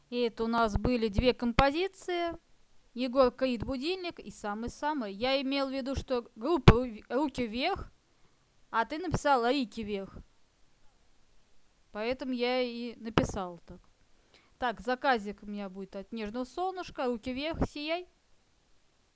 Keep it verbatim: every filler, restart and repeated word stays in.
И это у нас были две композиции. Егор Крид «Будильник» и самый-самый. Я имел в виду, что группа Ру- «Руки вверх», а ты написал «Рики вверх». Поэтому я и написал так. Так, заказик у меня будет от «Нежного солнышка», «Руки вверх», «Сияй».